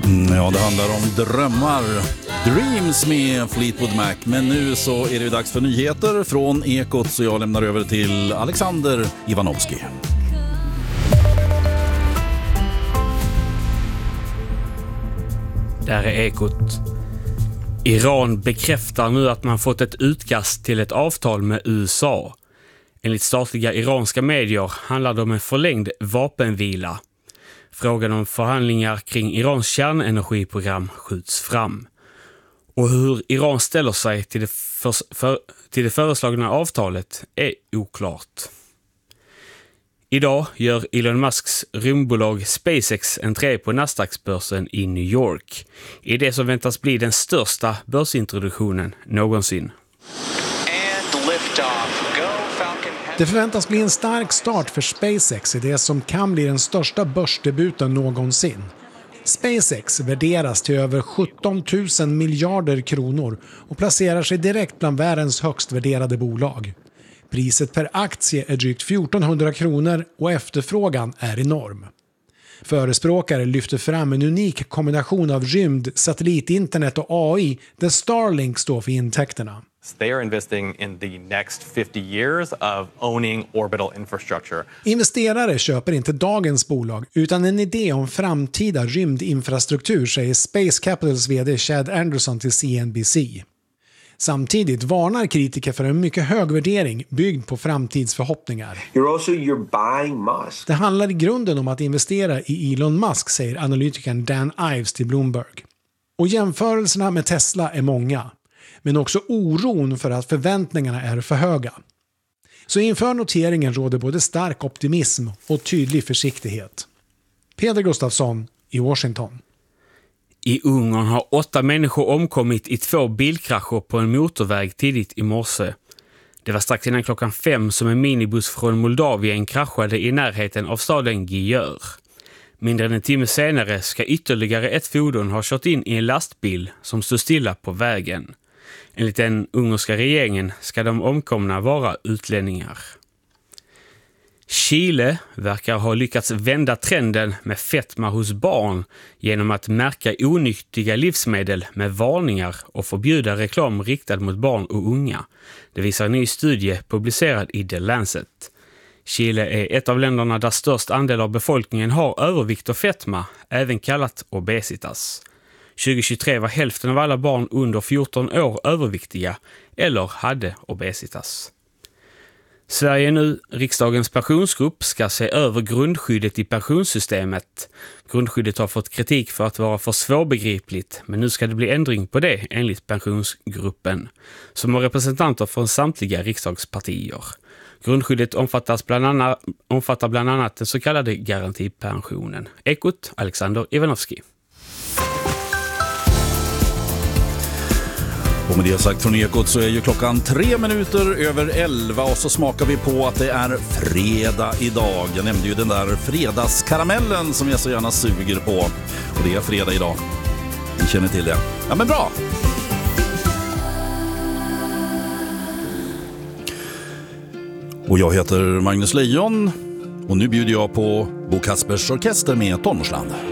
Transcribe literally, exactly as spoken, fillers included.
Ja, det handlar om drömmar. Dreams med Fleetwood Mac. Men nu så är det dags för nyheter från Ekot, så jag lämnar över till Alexander Ivanovski. Där är Ekot. Iran bekräftar nu att man fått ett utkast till ett avtal med U S A. Enligt statliga iranska medier handlar det om en förlängd vapenvila. Frågan om förhandlingar kring Irans kärnenergiprogram skjuts fram. Och hur Iran ställer sig till det, för, för, till det föreslagna avtalet är oklart. Idag gör Elon Musks rymdbolag SpaceX entré på Nasdaq-börsen i New York, i det som väntas bli den största börsintroduktionen någonsin. Det förväntas bli en stark start för SpaceX i det som kan bli den största börsdebuten någonsin. SpaceX värderas till över sjutton tusen miljarder kronor och placerar sig direkt bland världens högst värderade bolag. Priset per aktie är drygt fjortonhundra kronor och efterfrågan är enorm. Förespråkare lyfter fram en unik kombination av rymd, satellitinternet och A I där Starlink står för intäkterna. They are investing in the next fifty years of owning orbital infrastructure. Investerare köper inte dagens bolag utan en idé om framtida rymdinfrastruktur, säger Space Capitals vd Chad Anderson till C N B C. Samtidigt varnar kritiker för en mycket hög värdering byggd på framtidsförhoppningar. You're also you're buying Musk. Det handlar i grunden om att investera i Elon Musk, säger analytikern Dan Ives till Bloomberg. Och jämförelserna med Tesla är många, men också oron för att förväntningarna är för höga. Så inför noteringen råder både stark optimism och tydlig försiktighet. Peder Gustafsson i Washington. I Ungern har åtta människor omkommit i två bilkrascher på en motorväg tidigt i morse. Det var strax innan klockan fem som en minibuss från Moldavien kraschade i närheten av staden Győr. Mindre än en timme senare ska ytterligare ett fordon ha kört in i en lastbil som stod stilla på vägen. Enligt den ungerska regeringen ska de omkomna vara utlänningar. Chile verkar ha lyckats vända trenden med fetma hos barn genom att märka onyttiga livsmedel med varningar och förbjuda reklam riktad mot barn och unga. Det visar en ny studie publicerad i The Lancet. Chile är ett av länderna där störst andel av befolkningen har övervikt och fetma, även kallat obesitas. tjugohundratjugotre var hälften av alla barn under fjorton år överviktiga eller hade obesitas. Sverige nu, riksdagens pensionsgrupp, ska se över grundskyddet i pensionssystemet. Grundskyddet har fått kritik för att vara för svårbegripligt, men nu ska det bli ändring på det enligt pensionsgruppen, som har representanter från samtliga riksdagspartier. Grundskyddet omfattas bland annat, omfattar bland annat den så kallade garantipensionen. Ekot, Alexander Ivanovski. Och med det sagt från Ekot så är ju klockan tre minuter över elva och så smakar vi på att det är fredag idag. Jag nämnde ju den där fredagskaramellen som jag så gärna suger på. Och det är fredag idag. Ni känner till det. Ja, men bra! Och jag heter Magnus Lejon och nu bjuder jag på Bo Kaspers Orkester med Tonårsland.